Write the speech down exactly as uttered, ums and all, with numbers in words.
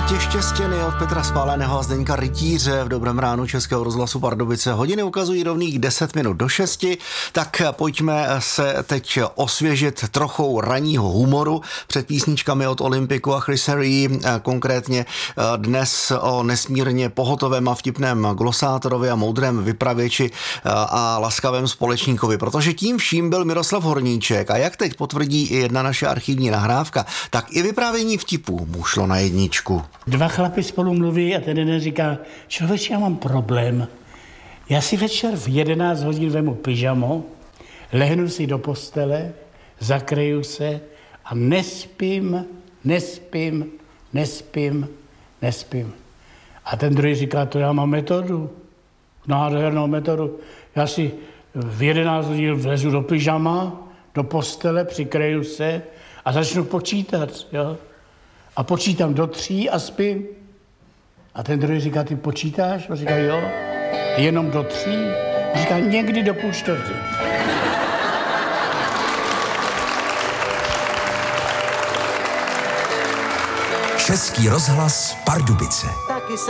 Těštěstěny od Petra Spáleného a Zdeňka Rytíře v Dobrém ránu Českého rozhlasu Pardubice. Hodiny ukazují rovných deset minut do šesti, tak pojďme se teď osvěžit trochou ranního humoru před písničkami od Olympiku a Chris Harry, konkrétně dnes o nesmírně pohotovém a vtipném glosátorovi a moudrém vypravěči a laskavém společníkovi, protože tím vším byl Miroslav Horníček a jak teď potvrdí i jedna naše archivní nahrávka, tak i vyprávění vtipů mu šlo na jedničku. Dva chlapi spolu mluví a ten jeden říká, člověče, já mám problém. Já si večer v jedenáct hodin vemu pyžamo, lehnu si do postele, zakryju se a nespím, nespím, nespím, nespím. A ten druhý říká, to já mám metodu, nádhernou metodu. Já si v jedenáct hodin vlezu do pyžama, do postele, přikryju se a začnu počítat, jo. A počítám do tří a spím. A ten druhý říká, ty počítáš? A říká, jo, jenom do tří. A říká, někdy do půl čtvrtý. Český rozhlas Pardubice.